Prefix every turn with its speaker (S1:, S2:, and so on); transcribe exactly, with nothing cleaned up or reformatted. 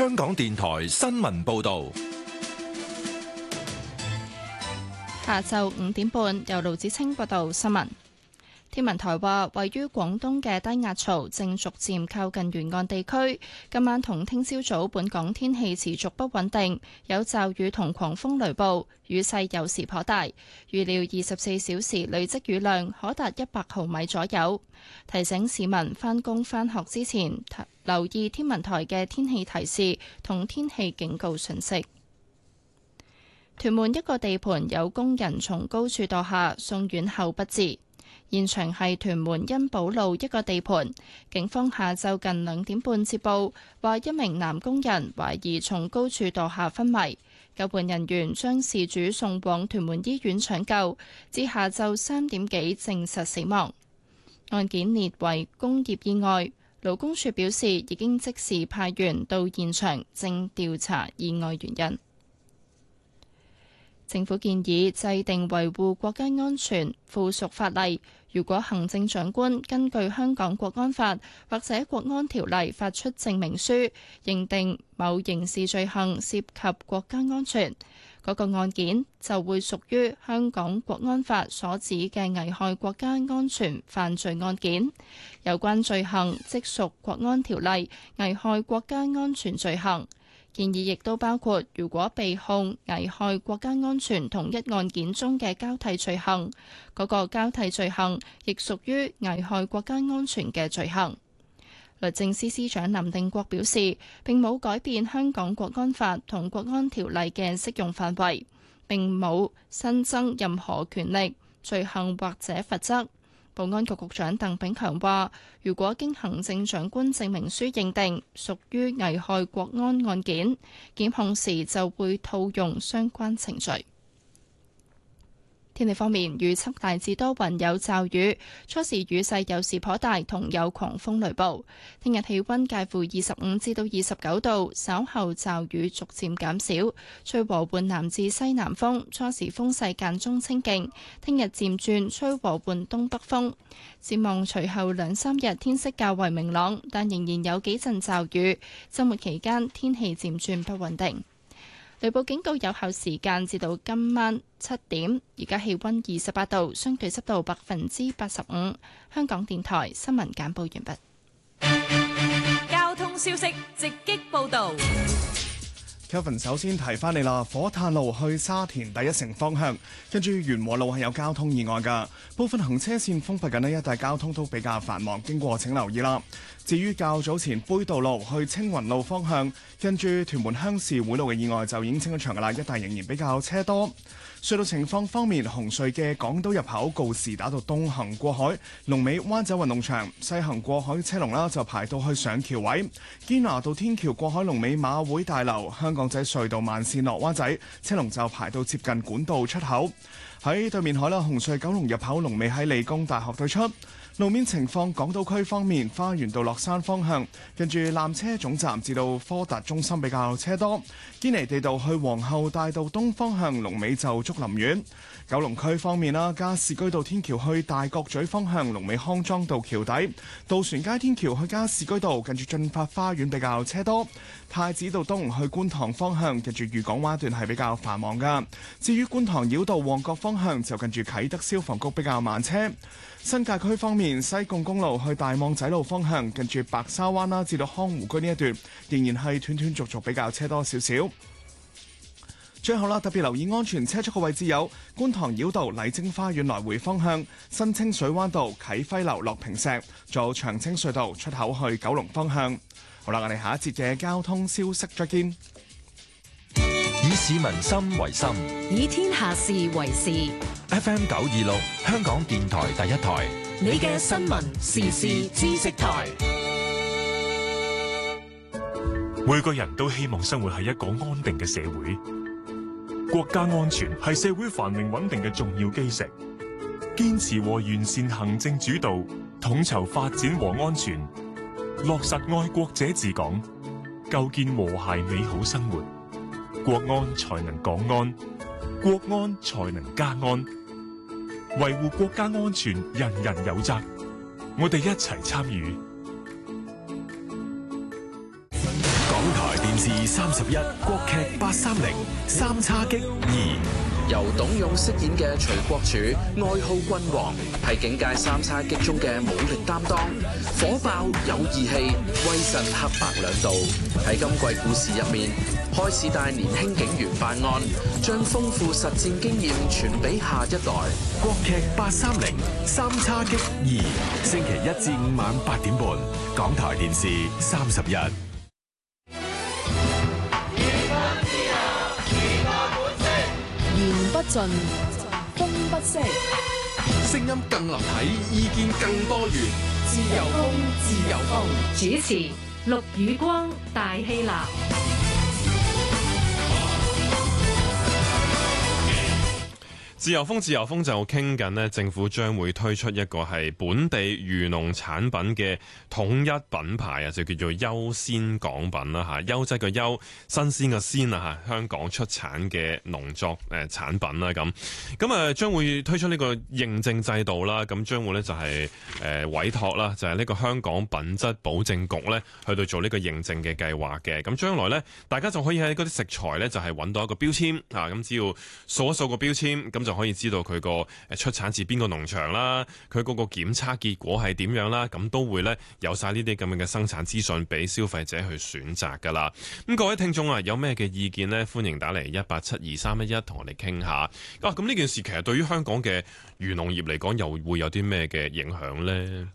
S1: 香港電台新聞報道。
S2: 下晝五點半，由盧子清報道新聞。天文台話，位於廣東嘅低壓槽正逐漸靠近沿岸地區。今晚同聽朝早，本港天氣持續不穩定，有驟雨同狂風雷暴，雨勢有時頗大。預料二十四小時累積雨量可達一百毫米左右。提醒市民返工返學之前，留意天文台嘅天氣提示同天氣警告訊息。屯門一個地盤有工人從高處墮下，送院後不治。現場係屯門恩寶路一個地盤，警方下晝近兩點半接報，話一名男工人懷疑從高處墮下昏迷，救援人員將事主送往屯門醫院搶救，至下晝三點幾證實死亡。案件列為工業意外，勞工處表示已經即時派員到現場，正調查意外原因。政府建議制定維護國家安全附屬法例，如果行政長官根據香港國安法或者國安條例發出證明書，認定某刑事罪行涉及國家安全，嗰個案件就會屬於香港國安法所指嘅危害國家安全犯罪案件。有關罪行即屬國安條例危害國家安全罪行。建議亦都包括，如果被控危害國家安全同一案件中嘅交替罪行，嗰個交替罪行亦屬於危害國家安全嘅罪行。律政司司長林定國表示，並冇改變香港國安法同國安條例嘅適用範圍，並冇新增任何權力、罪行或者罰則。保安局局長鄧炳強話，如果經行政長官證明書認定屬於危害國安案件，檢控時就會套用相關程序。天氣方面，預測大致多雲有驟雨，初時雨勢有時頗大，同有狂風雷暴。聽日氣溫介乎二十五至到二十九度，稍後驟雨逐漸減少，吹和緩南至西南風，初時風勢間中清勁。聽日漸轉吹和緩東北風。展望隨後兩三日天色較為明朗，但仍然有幾陣驟雨。週末期間天氣漸轉不穩定。雷暴警告有效時間至到今晚七點，而家氣溫二十八度，相對濕度百分之八十五。香港電台新聞簡報完
S3: 畢。交通消息直擊報道。
S4: Kevin 首先提翻你啦，火炭路去沙田第一城方向，跟住元和路係有交通意外㗎，部分行車線封閉緊呢，一帶交通都比較繁忙，經過請留意啦。至於較早前杯渡路去青雲路方向，跟住屯門鄉事會路嘅意外就已經清咗場㗎啦，一帶仍然比較車多。隧道情況方面，紅隧嘅港島入口告士打道東行過海，龍尾灣仔運動場；西行過海車龍啦就排到去上橋位。堅拿道天橋過海龍尾馬會大樓，香港仔隧道慢線落灣仔車龍就排到接近管道出口。喺對面海啦，紅隧九龍入口龍尾喺理工大學對出。路面情況，港島區方面，花園道落山方向，跟住纜車總站至到科達中心比較車多。堅尼地道去皇后大道東方向，龍尾就竹林苑。九龍區方面啦，加士居道天橋去大角咀方向，龍尾康莊道橋底。渡船街天橋去加士居道，近住進發花園比較車多。太子道東去觀塘方向，近住漁港灣段係比較繁忙噶。至於觀塘繞道旺角方向，就近住啟德消防局比較慢車。新界區方面，西貢公路去大網仔路方向，近住白沙灣啦，至到康湖居呢一段，仍然係斷斷續續比較車多少少。最後啦，特別留意安全車速嘅位置有觀塘繞道麗晶花園來回方向、新清水灣道啟輝樓落坪石，仲有長青隧道出口去九龍方向。好啦，我哋下一節嘅交通消息再見。
S1: 以市民心為心，
S3: 以天下事為事。
S1: F M 九二六，香港電台第一台，
S3: 你嘅新聞時事知識台。
S5: 每個人都希望生活喺一個安定嘅社會，國家安全係社會繁榮穩定嘅重要基石。堅持和完善行政主導，統籌發展和安全，落實愛國者治港，構建和諧美好生活，國安才能港安，國安才能家安。維護國家安全，人人有責。我哋一齊參與。
S1: 港台電
S6: 電視三十一國劇八三零三叉戟二，
S7: 由董勇飾演嘅徐國柱，愛好君王，係警界三叉戟中嘅武力擔當，火爆有義氣，威震黑白兩道。喺今季故事入面，開始帶年輕警員辦案，將豐富實戰經驗傳俾下一代。
S6: 國劇八三零三叉戟二，星期一至五晚八點半，港台電視三十一。
S8: 言不盡，風不息，
S9: 聲音更立體，意見更多元。
S8: 自由風，自由風。
S3: 主持：陸宇光、大希臘。
S10: 自由風，自由風就傾緊呢，政府將會推出一個係本地漁農產品嘅統一品牌啊，就叫做優鮮港品啦嚇，優質嘅優，新鮮嘅鮮啊嚇，香港出產嘅農作誒產品啦咁，咁啊將會推出呢個認證制度啦，咁將會咧就係誒委託啦，就係呢個香港品質保證局咧去到做呢個認證嘅計劃嘅，咁將來咧大家就可以喺嗰啲食材咧就係揾到一個標籤啊，咁只要掃一掃個標籤，咁就可以知道佢個誒出產自邊個農場啦，佢嗰個檢測結果係點樣啦，咁都會咧有晒呢啲咁樣嘅生產資訊俾消費者去選擇噶啦。咁各位聽眾啊，有咩嘅意見呢？歡迎打嚟一八七二三一一同我哋傾下。啊，咁呢件事其實對於香港嘅漁農業嚟講，又會有啲咩嘅影響呢？